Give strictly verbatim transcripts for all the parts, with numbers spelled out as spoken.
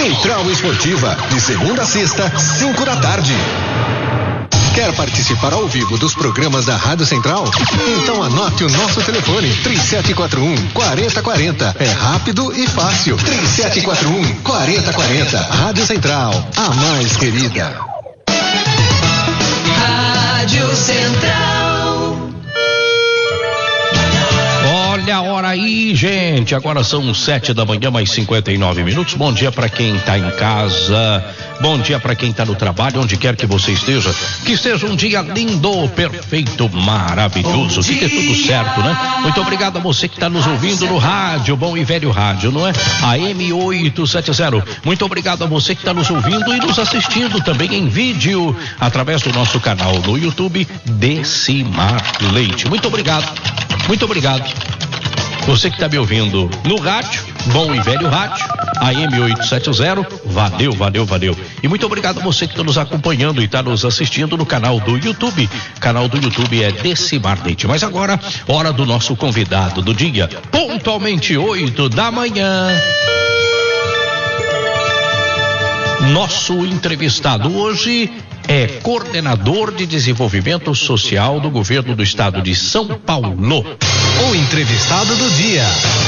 Central Esportiva, de segunda a sexta, cinco da tarde. Quer participar ao vivo dos programas da Rádio Central? Então anote o nosso telefone, três sete quatro um, quatro zero quatro zero. É rápido e fácil. três sete quatro um, quatro zero quatro zero. Rádio Central, a mais querida. Rádio Central. Olha a hora aí, gente. Agora são sete da manhã, mais cinquenta e nove minutos. Bom dia para quem está em casa. Bom dia para quem está no trabalho, onde quer que você esteja. Que seja um dia lindo, perfeito, maravilhoso. Que dê tudo certo, né? Muito obrigado a você que está nos ouvindo no rádio, bom e velho rádio, não é? A M oitocentos e setenta. Muito obrigado a você que está nos ouvindo e nos assistindo também em vídeo através do nosso canal no YouTube, Decimar Leite. Muito obrigado. Muito obrigado. Você que está me ouvindo no rádio, bom e velho rádio, A M oitocentos e setenta, valeu, valeu, valeu. E muito obrigado a você que está nos acompanhando e está nos assistindo no canal do YouTube. O canal do YouTube é Decimar Leite. Mas agora, hora do nosso convidado do dia, pontualmente oito da manhã. Nosso entrevistado hoje é coordenador de desenvolvimento social do governo do estado de São Paulo. O entrevistado do dia,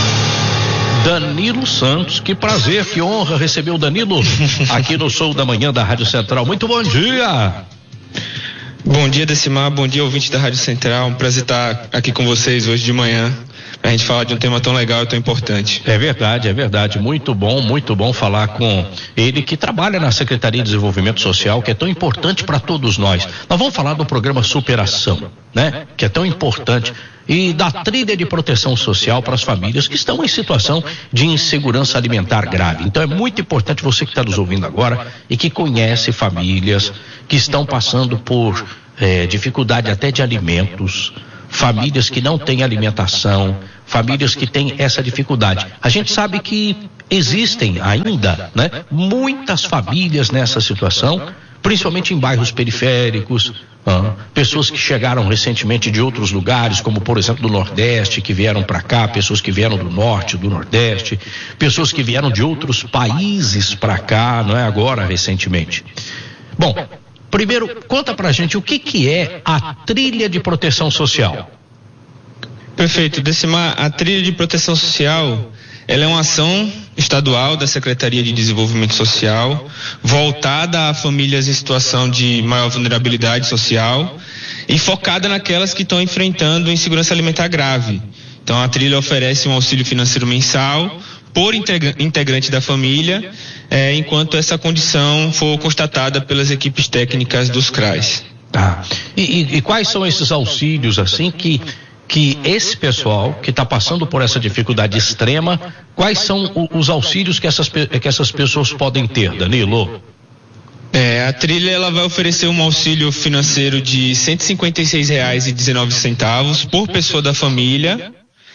Danilo Santos. Que prazer, que honra receber o Danilo aqui no Show da Manhã da Rádio Central. Muito bom dia. Bom dia, Decimar, bom dia, ouvinte da Rádio Central. Um prazer estar aqui com vocês hoje de manhã, pra gente falar de um tema tão legal e tão importante. É verdade, é verdade, muito bom, muito bom falar com ele que trabalha na Secretaria de Desenvolvimento Social, que é tão importante para todos nós. Nós vamos falar do programa Superação, né? Que é tão importante, e da trilha de proteção social para as famílias que estão em situação de insegurança alimentar grave. Então é muito importante você que está nos ouvindo agora e que conhece famílias que estão passando por eh, dificuldade até de alimentos, famílias que não têm alimentação, famílias que têm essa dificuldade. A gente sabe que existem ainda, né, muitas famílias nessa situação, principalmente em bairros periféricos, ah, pessoas que chegaram recentemente de outros lugares, como por exemplo do Nordeste, que vieram para cá, pessoas que vieram do Norte, do Nordeste, pessoas que vieram de outros países para cá, não é agora recentemente. Bom, primeiro, conta pra gente o que que é a trilha de proteção social. Perfeito, Decimar, a trilha de proteção social, ela é uma ação estadual da Secretaria de Desenvolvimento Social, voltada a famílias em situação de maior vulnerabilidade social e focada naquelas que estão enfrentando insegurança alimentar grave. Então a trilha oferece um auxílio financeiro mensal por integrante da família, é, enquanto essa condição for constatada pelas equipes técnicas dos C R A S. Tá. E, e, e quais são esses auxílios, assim, que, que esse pessoal que está passando por essa dificuldade extrema, quais são o, os auxílios que essas, que essas pessoas podem ter, Danilo? É, a trilha ela vai oferecer um auxílio financeiro de cento e cinquenta e seis reais e dezenove centavos por pessoa da família.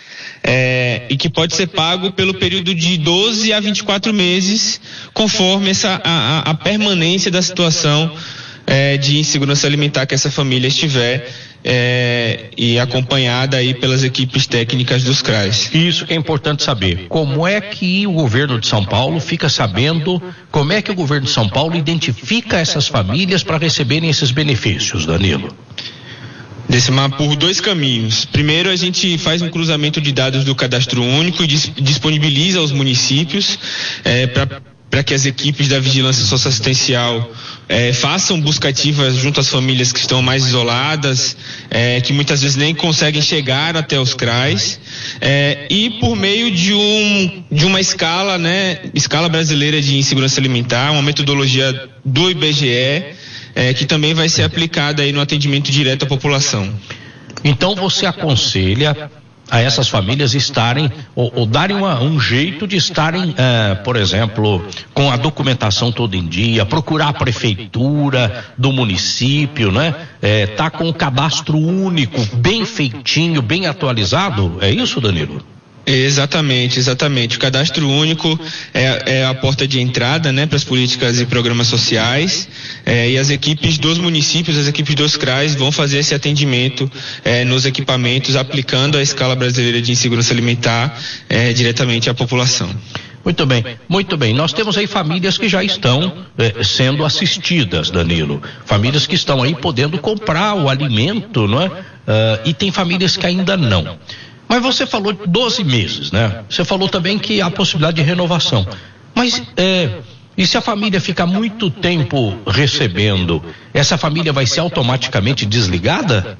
É, e que pode ser pago pelo período de doze a vinte e quatro meses, conforme essa, a, a permanência da situação é, de insegurança alimentar que essa família estiver, é, e acompanhada aí pelas equipes técnicas dos C R A S. Isso que é importante saber. Como é que o governo de São Paulo fica sabendo, como é que o governo de São Paulo identifica essas famílias para receberem esses benefícios, Danilo? Decimar por dois caminhos. Primeiro, a gente faz um cruzamento de dados do cadastro único e dis- disponibiliza aos municípios é, para que as equipes da vigilância socioassistencial é, façam busca ativa junto às famílias que estão mais isoladas, é, que muitas vezes nem conseguem chegar até os C R A S, é, e por meio de, um, de uma escala, né, escala brasileira de insegurança alimentar, uma metodologia do I B G E, É, que também vai ser aplicada aí no atendimento direto à população. Então você aconselha a essas famílias estarem, ou, ou darem uma, um jeito de estarem, eh, por exemplo, com a documentação toda em dia, procurar a prefeitura do município, né? Eh, tá com o cadastro único bem feitinho, bem atualizado, é isso, Danilo? Exatamente, exatamente. O cadastro único é, é a porta de entrada, né, para as políticas e programas sociais, é, e as equipes dos municípios, as equipes dos C R A S vão fazer esse atendimento é, nos equipamentos, aplicando a escala brasileira de insegurança alimentar é, diretamente à população. Muito bem, muito bem. Nós temos aí famílias que já estão eh, sendo assistidas, Danilo. Famílias que estão aí podendo comprar o alimento, não é? Uh, e tem famílias que ainda não. Mas você falou de doze meses, né? Você falou também que há possibilidade de renovação. Mas, eh, e se a família ficar muito tempo recebendo, essa família vai ser automaticamente desligada?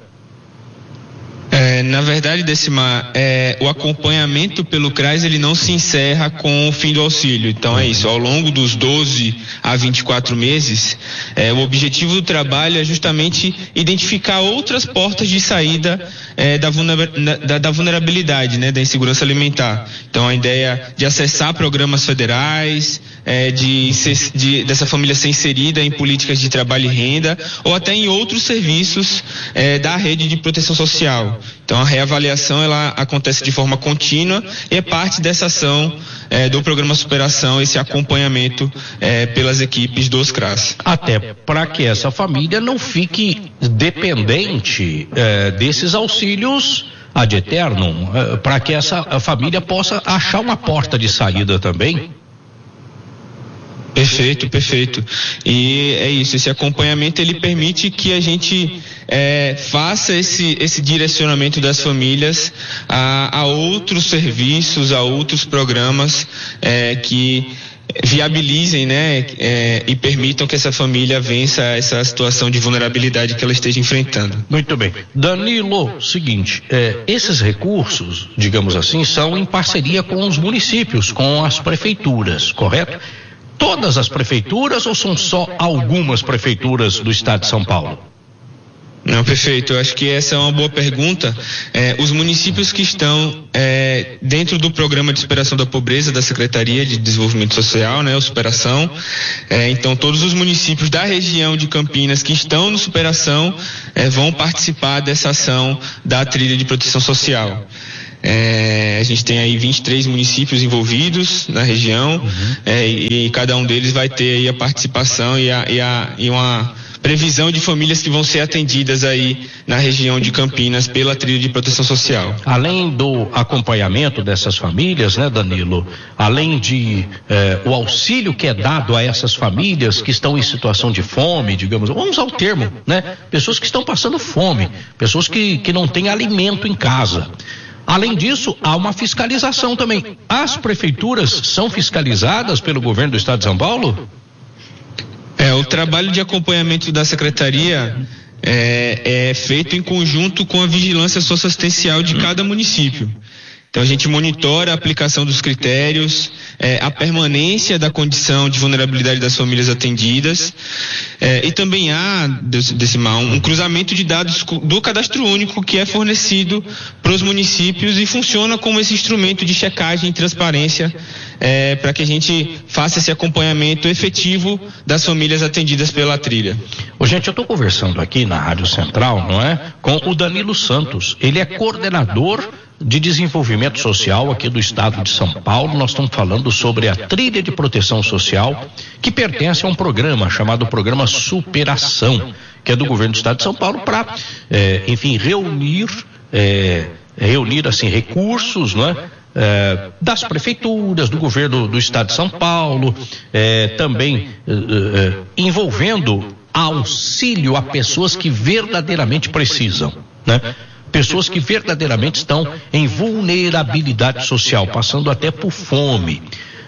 É, na verdade, Decimar, é, o acompanhamento pelo CRAS ele não se encerra com o fim do auxílio. Então é isso, ao longo dos doze a vinte e quatro meses, é, o objetivo do trabalho é justamente identificar outras portas de saída é, da, da, da vulnerabilidade, né, da insegurança alimentar. Então a ideia de acessar programas federais, é, de, de dessa família ser inserida em políticas de trabalho e renda, ou até em outros serviços é, da rede de proteção social. Então a reavaliação ela acontece de forma contínua e é parte dessa ação é, do programa Superação, esse acompanhamento é, pelas equipes dos CRAS. Até para que essa família não fique dependente é, desses auxílios ad eternum, é, para que essa família possa achar uma porta de saída também. Perfeito, perfeito. E é isso, esse acompanhamento ele permite que a gente é, faça esse, esse direcionamento das famílias a, a outros serviços, a outros programas é, que viabilizem, né, é, e permitam que essa família vença essa situação de vulnerabilidade que ela esteja enfrentando. Muito bem. Danilo, seguinte, é, esses recursos, digamos assim, são em parceria com os municípios, com as prefeituras, correto? Todas as prefeituras ou são só algumas prefeituras do estado de São Paulo? Não, perfeito. Eu acho que essa é uma boa pergunta. É, os municípios que estão é, dentro do programa de superação da pobreza da Secretaria de Desenvolvimento Social, né, o Superação, é, então todos os municípios da região de Campinas que estão no Superação é, vão participar dessa ação da trilha de proteção social. É, a gente tem aí vinte e três municípios envolvidos na região, uhum. é, e, e cada um deles vai ter aí a participação e, a, e, a, e uma previsão de famílias que vão ser atendidas aí na região de Campinas pela trilha de proteção social. Além do acompanhamento dessas famílias, né, Danilo, além de eh, o auxílio que é dado a essas famílias que estão em situação de fome, digamos, vamos usar o termo, né, pessoas que estão passando fome, pessoas que, que não têm alimento em casa. Além disso, há uma fiscalização também. As prefeituras são fiscalizadas pelo governo do estado de São Paulo? É, o trabalho de acompanhamento da Secretaria é, é feito em conjunto com a vigilância socioassistencial de cada município. Então a gente monitora a aplicação dos critérios, é, a permanência da condição de vulnerabilidade das famílias atendidas, é, e também há, Decimar, um cruzamento de dados do cadastro único que é fornecido para os municípios e funciona como esse instrumento de checagem e transparência é, para que a gente faça esse acompanhamento efetivo das famílias atendidas pela trilha. Ô, gente, eu estou conversando aqui na Rádio Central, não é? Com o Danilo Santos. Ele é coordenador de desenvolvimento social aqui do estado de São Paulo. Nós estamos falando sobre a trilha de proteção social que pertence a um programa chamado Programa Superação, que é do governo do estado de São Paulo para, é, enfim, reunir, é, reunir assim recursos, não é? É, das prefeituras, do governo do estado de São Paulo, é, também é, é, envolvendo auxílio a pessoas que verdadeiramente precisam, né? Pessoas que verdadeiramente estão em vulnerabilidade social, passando até por fome.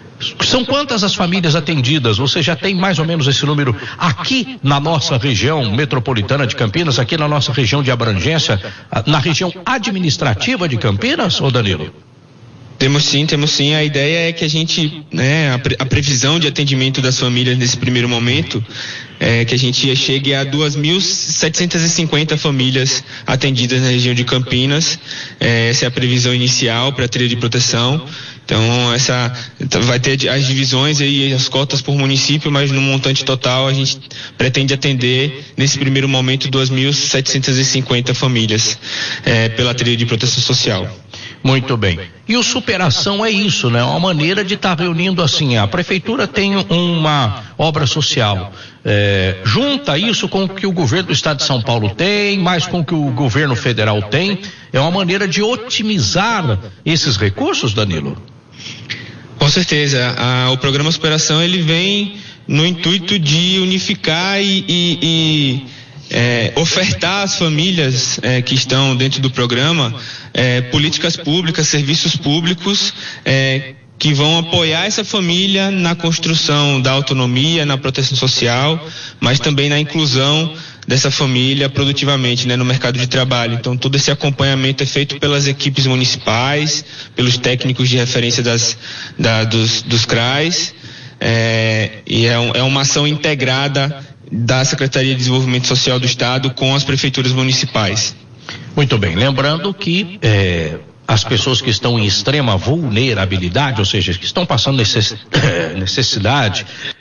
São quantas as famílias atendidas? Você já tem mais ou menos esse número aqui na nossa região metropolitana de Campinas, aqui na nossa região de abrangência, na região administrativa de Campinas, ô Danilo? Temos sim, temos sim. A ideia é que a gente, né, a, pre, a previsão de atendimento das famílias nesse primeiro momento é que a gente chegue a duas mil setecentas e cinquenta famílias atendidas na região de Campinas. É, essa é a previsão inicial para a trilha de proteção. Então, essa vai ter as divisões e as cotas por município, mas no montante total a gente pretende atender, nesse primeiro momento, duas mil setecentas e cinquenta famílias é, pela trilha de proteção social. Muito bem. E o Superação é isso, né? Uma maneira de estar tá reunindo assim, a prefeitura tem uma obra social, é, junta isso com o que o governo do estado de São Paulo tem, mais com o que o governo federal tem, é uma maneira de otimizar esses recursos, Danilo? Com certeza. A, o programa Superação, ele vem no intuito de unificar e, e, e é, ofertar às famílias é, que estão dentro do programa é, políticas públicas, serviços públicos é, que vão apoiar essa família na construção da autonomia, na proteção social, mas também na inclusão dessa família produtivamente, né, no mercado de trabalho. Então, todo esse acompanhamento é feito pelas equipes municipais, pelos técnicos de referência das, da, dos, dos C R A S, é, e é, um, é uma ação integrada da Secretaria de Desenvolvimento Social do Estado com as prefeituras municipais. Muito bem, lembrando que é, as pessoas que estão em extrema vulnerabilidade, ou seja, que estão passando necess, necessidade,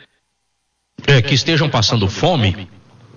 é, que estejam passando fome,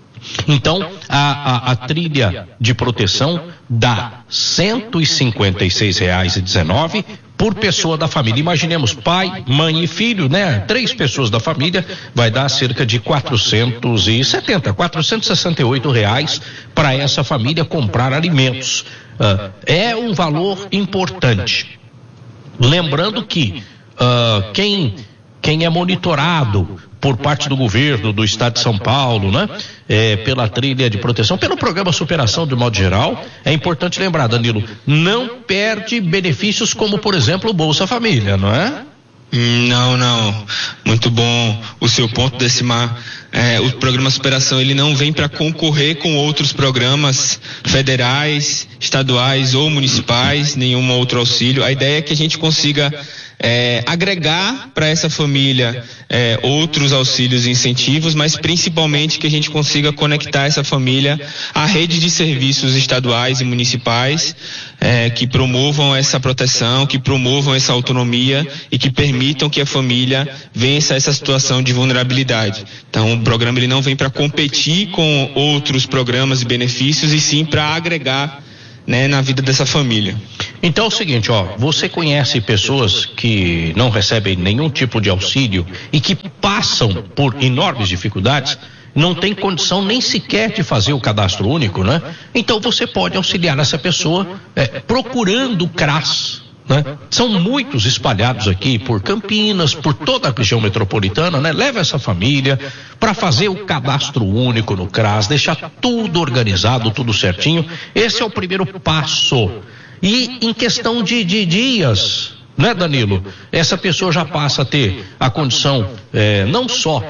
então a, a, a trilha de proteção dá cento e cinquenta e seis reais e dezenove por pessoa da família. Imaginemos pai, mãe e filho, né? Três pessoas da família, vai dar cerca de quatrocentos e setenta, quatrocentos e sessenta e oito reais para essa família comprar alimentos. Uh, é um valor importante. Lembrando que uh, quem quem é monitorado por parte do governo do estado de São Paulo, né? É, pela trilha de proteção, pelo programa Superação de modo geral, é importante lembrar, Danilo, não perde benefícios como, por exemplo, o Bolsa Família, não é? Não, não. Muito bom o seu ponto, Decimar. É, o programa Superação, ele não vem para concorrer com outros programas federais, estaduais ou municipais, nenhum outro auxílio. A ideia é que a gente consiga é, agregar para essa família é, outros auxílios e incentivos, mas principalmente que a gente consiga conectar essa família à rede de serviços estaduais e municipais é, que promovam essa proteção, que promovam essa autonomia e que permitam que a família vença essa situação de vulnerabilidade. Então, o programa ele não vem para competir com outros programas e benefícios, e sim para agregar, né, na vida dessa família. Então é o seguinte, ó, você conhece pessoas que não recebem nenhum tipo de auxílio e que passam por enormes dificuldades, não tem condição nem sequer de fazer o cadastro único, né? Então você pode auxiliar essa pessoa é, procurando o C R A S, né? São muitos espalhados aqui por Campinas, por toda a região metropolitana, né? Leva essa família para fazer o cadastro único no C R A S, deixar tudo organizado, tudo certinho. Esse é o primeiro passo. E em questão de, de dias, né, Danilo? Essa pessoa já passa a ter a condição é, não só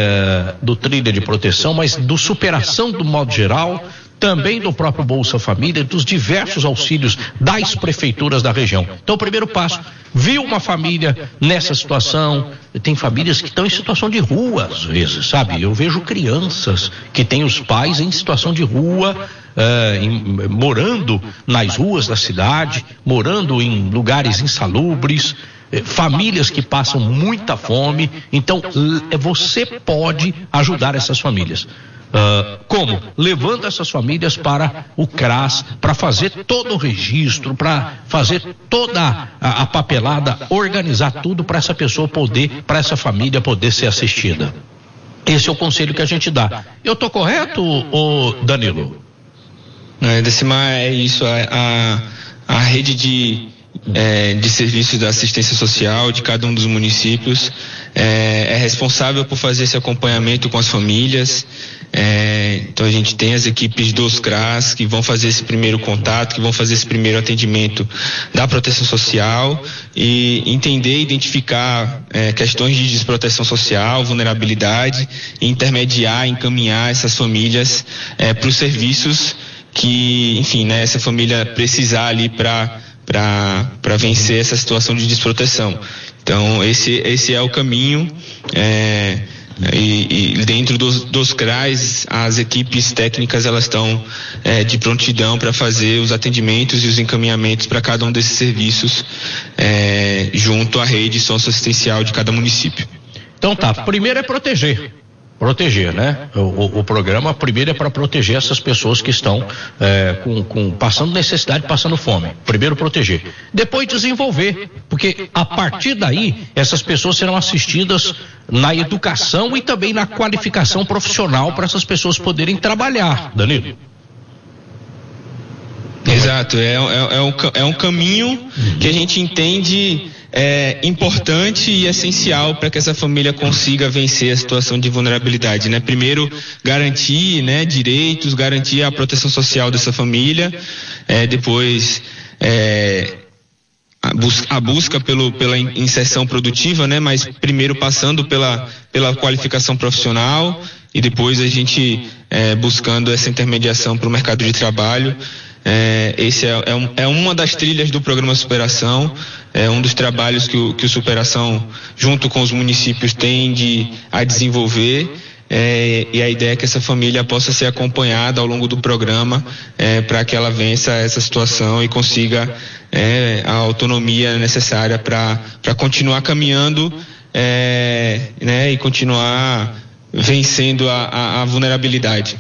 é, do trilha de proteção, mas do Superação do modo geral, também do próprio Bolsa Família, dos diversos auxílios das prefeituras da região. Então, o primeiro passo, viu uma família nessa situação, tem famílias que estão em situação de rua, às vezes, sabe? Eu vejo crianças que têm os pais em situação de rua, uh, em, morando nas ruas da cidade, morando em lugares insalubres, famílias que passam muita fome. Então, você pode ajudar essas famílias. Uh, como? Levando essas famílias para o C R A S, para fazer todo o registro, para fazer toda a, a papelada, organizar tudo para essa pessoa poder, para essa família poder ser assistida. Esse é o conselho que a gente dá. Eu estou correto, ô Danilo? É, Decimar, é isso, a, a, a rede de, é, de serviços da assistência social de cada um dos municípios é, é responsável por fazer esse acompanhamento com as famílias. É, então a gente tem as equipes dos C R A S que vão fazer esse primeiro contato, que vão fazer esse primeiro atendimento da proteção social e entender, identificar é, questões de desproteção social, vulnerabilidade, e intermediar, encaminhar essas famílias é, para os serviços que, enfim, né, essa família precisar ali para para vencer essa situação de desproteção. Então esse, esse é o caminho. É, E, e dentro dos, dos C R A S, as equipes técnicas elas estão é, de prontidão para fazer os atendimentos e os encaminhamentos para cada um desses serviços é, junto à rede socioassistencial de cada município. Então tá, primeiro é proteger. Proteger, né? O, o, o programa primeiro é para proteger essas pessoas que estão é, com, com, passando necessidade, passando fome. Primeiro proteger. Depois desenvolver, porque a partir daí essas pessoas serão assistidas na educação e também na qualificação profissional para essas pessoas poderem trabalhar, Danilo. Exato, é, é, é, um, é um caminho que a gente entende é, importante e essencial para que essa família consiga vencer a situação de vulnerabilidade, né? Primeiro, garantir, né, direitos, garantir a proteção social dessa família, é, depois é, a, bus- a busca pelo, pela inserção produtiva, né? Mas primeiro passando pela, pela qualificação profissional e depois a gente é, buscando essa intermediação para o mercado de trabalho. É, esse é, é, um, é uma das trilhas do programa Superação, é um dos trabalhos que o, que o Superação, junto com os municípios, tende a desenvolver, é, e a ideia é que essa família possa ser acompanhada ao longo do programa, é, para que ela vença essa situação e consiga é, a autonomia necessária para para continuar caminhando, é, né, e continuar vencendo a, a, a vulnerabilidade.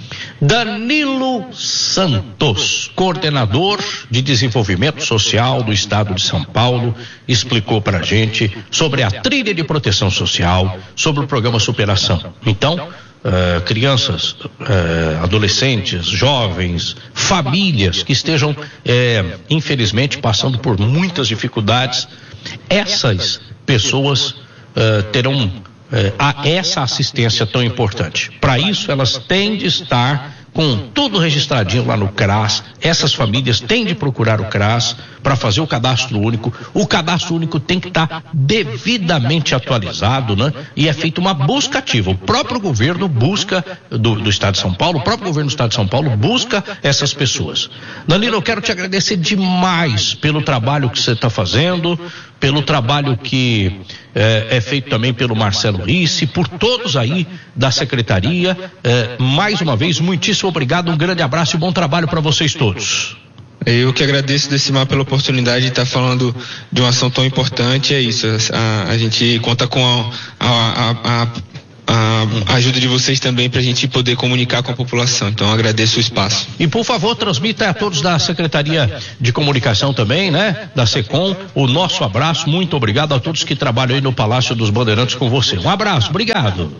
Danilo Santos, coordenador de desenvolvimento social do estado de São Paulo, explicou para a gente sobre a trilha de proteção social, sobre o programa Superação. Então, uh, crianças, uh, adolescentes, jovens, famílias que estejam, uh, infelizmente, passando por muitas dificuldades, essas pessoas uh, terão É, a essa assistência tão importante. Para isso, elas têm de estar com tudo registradinho lá no CRAS. Essas famílias têm de procurar o CRAS para fazer o cadastro único. O cadastro único tem que estar devidamente atualizado, né? E é feita uma busca ativa. O próprio governo busca, do, do estado de São Paulo, o próprio governo do estado de São Paulo busca essas pessoas. Danilo, eu quero te agradecer demais pelo trabalho que você está fazendo, pelo trabalho que é, é feito também pelo Marcelo Risse, por todos aí da secretaria. É, mais uma vez, muitíssimo obrigado, um grande abraço e bom trabalho para vocês todos. Eu que agradeço, Decimar, pela oportunidade de estar falando de uma ação tão importante. É isso, a, a gente conta com a, a, a, a, a ajuda de vocês também para a gente poder comunicar com a população. Então, agradeço o espaço. E, por favor, transmita a todos da Secretaria de Comunicação também, né? Da SECOM, o nosso abraço. Muito obrigado a todos que trabalham aí no Palácio dos Bandeirantes com você. Um abraço, obrigado.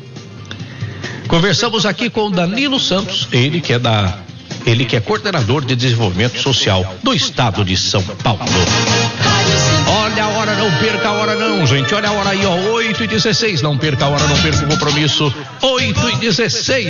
Conversamos aqui com o Danilo Santos, ele que é da ele que é coordenador de desenvolvimento social do estado de São Paulo. Olha a hora, não perca a hora não, gente. Olha a hora aí, ó, oito e dezesseis. Não perca a hora, não perca o compromisso. oito e dezesseis.